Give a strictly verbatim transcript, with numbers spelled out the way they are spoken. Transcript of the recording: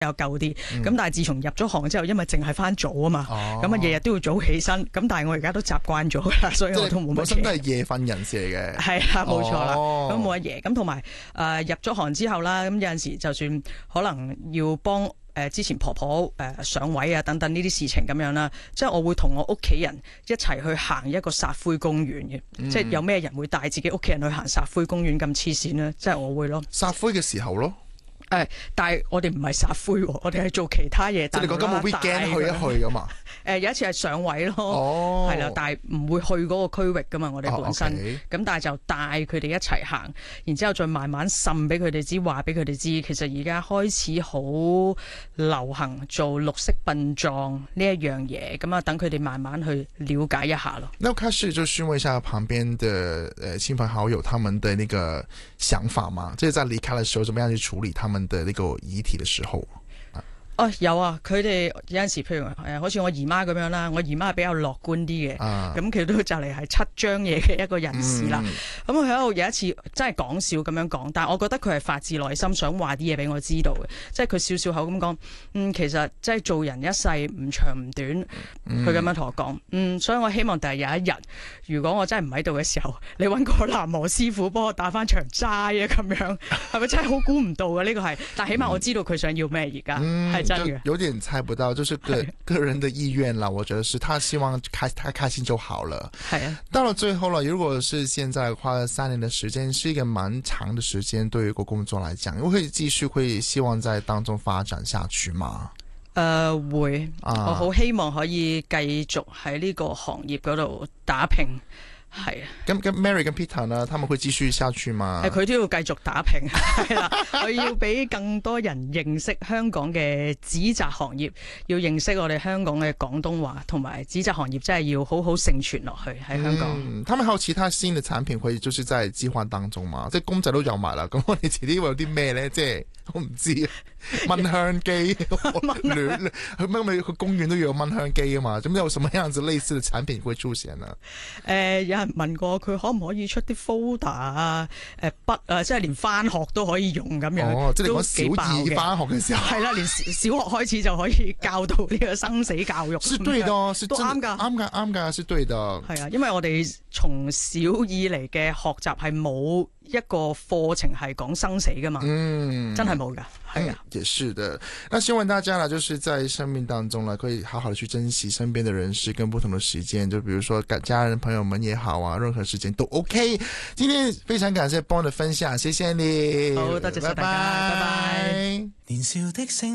較舊啲。咁、 嗯、 但係自從入咗行之後，因為淨係翻早啊嘛，咁啊日日都要早起身。咁但係我而家都習慣咗啦，所以我都冇乜嘢。 本身都係夜瞓人士嚟嘅。 係啊，冇錯啦。咁冇乜嘢。咁同埋誒入咗行之後啦，咁有陣時就算可能要幫誒、呃、之前婆婆誒、呃、上位啊等等呢啲事情咁樣啦，即係我會同我屋企人一齊去行一個撒灰公園嘅。嗯、即係有咩人會帶自己屋企人去行撒灰公園咁黐線呢？即係我會咯。 撒灰嘅時候咯。 誒，但係我哋唔係撒灰，我哋係做其他嘢。 即係你講緊冇 weekend 去一去噶嘛？ 誒，有一次係上位咯，係啦、哦，但係唔會去嗰個區域噶嘛，我哋本身。咁、哦 okay、但係就帶佢哋一齊行，然之後再慢慢滲俾佢哋知，話俾佢哋知，其實而家開始好流行做綠色殯葬呢一樣嘢，咁啊等佢哋慢慢去了解一下咯。 那我開始就詢問一下旁邊的誒親朋好友，他們的那個想法嘛，即係在離開嘅時候，怎麼樣去處理他們的呢個遺體嘅時候？ 哦，有啊，佢哋有陣時，譬如誒，好似我姨媽咁樣啦，我姨媽係比較樂觀啲嘅，咁佢、啊、都就嚟係七張嘢嘅一個人士啦。咁佢喺度有一次真係講笑咁樣講，但係我覺得佢係發自內心想話啲嘢俾我知道嘅，即係佢笑笑口咁講，嗯，其實即係做人一世唔長唔短，佢咁、嗯、樣同我講，嗯，所以我希望第日有一日，如果我真係唔喺度嘅時候，你揾個喃嘸師傅幫我打翻場齋啊，咁樣係咪真係好估唔到嘅呢、呢個係？但起碼我知道佢想要咩而家係。 就有點猜不到，就是個個人的意願啦。我覺得是他希望開他開心就好了。係啊，到了最後了，如果是現在花了三年的時間，是一個蠻長的時間，對於一個工作來講，會繼續會希望在當中發展下去嗎？誒、呃，會，啊、我好希望可以繼續喺呢個行業嗰度打拼。係啊，咁咁 Mary 跟 Peter 呢，他們會繼續下去嗎？ 係佢都要繼續打拼，係啦，我要俾更多人認識香港嘅紙紮行業，要認識我哋香港嘅廣東話，同埋紙紮行業真係要好好承傳落去喺香港。 嗯，他們還有其他新嘅產品會就是在計劃當中嘛？即係公仔都有埋啦，咁我哋遲啲會有啲咩咧？即係我唔知，蚊香機，亂，佢乜咪去公園都要有蚊香機啊嘛？咁有什麼樣子類似嘅產品會出現呢？ 誒、呃，有人問過佢可唔可以出啲 folder 啊、誒筆啊，即係連翻學都可以用咁樣。 哦，即係你講小二翻學嘅時候， 係啦，連小學開始就可以教到呢個生死教育。 是對的， 都啱噶， 啱噶，啱噶，是對的。 係啊，因為我哋從小以嚟嘅學習係冇一個課程係講生死噶嘛，嗯，真係冇噶，係啊、 嗯，也是的。那希望大家呢，就是在生命當中呢，可以好好的去珍惜身邊的人事跟不同的時間，就比如說家人朋友們也好啊，任何時間都 OK。今天非常感謝 Bond 的分享，謝謝你， 好，多謝晒大家，拜拜。 年少的